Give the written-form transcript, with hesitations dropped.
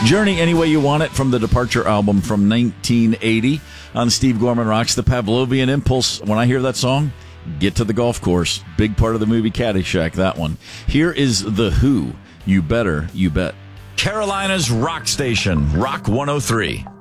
Journey Any Way You Want It from the Departure album from 1980 on Steve Gorman Rocks. The Pavlovian Impulse. When I hear that song, get to the golf course. Big part of the movie Caddyshack, that one. Here is The Who. You Better, You Bet. Carolina's Rock Station, Rock 103.